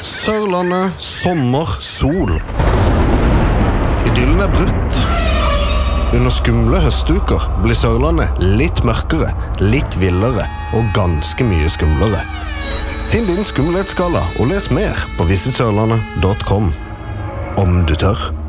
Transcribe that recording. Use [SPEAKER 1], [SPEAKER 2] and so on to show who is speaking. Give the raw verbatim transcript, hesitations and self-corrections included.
[SPEAKER 1] Sørlandet, sommer, sol. Idyllen er brutt. Under skumle høstuker blir Sørlandet litt mørkere, litt villere og ganske mye skumlere. Finn din skummelhetsskala og les mer på visit sørlandet punktum com. Om du tør.